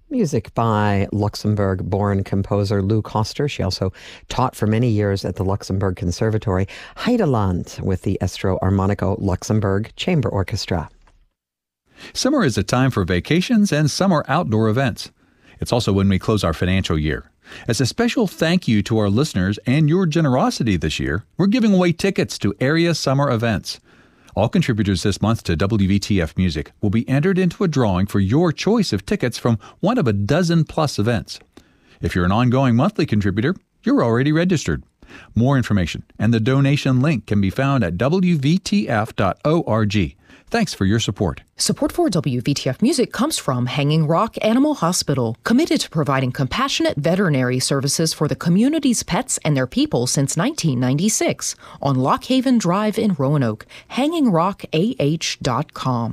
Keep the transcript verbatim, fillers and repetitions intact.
Music by Luxembourg-born composer Lou Koster. She also taught for many years at the Luxembourg Conservatory. Heideland with the Estro Armonico Luxembourg Chamber Orchestra. Summer is a time for vacations and summer outdoor events. It's also when we close our financial year. As a special thank you to our listeners and your generosity this year, we're giving away tickets to area summer events. All contributors this month to W V T F Music will be entered into a drawing for your choice of tickets from one of a dozen plus events. If you're an ongoing monthly contributor, you're already registered. More information and the donation link can be found at w v t f dot org. Thanks for your support. Support for W V T F Music comes from Hanging Rock Animal Hospital, committed to providing compassionate veterinary services for the community's pets and their people since nineteen ninety-six. On Lock Haven Drive in Roanoke, hanging rock a h dot com.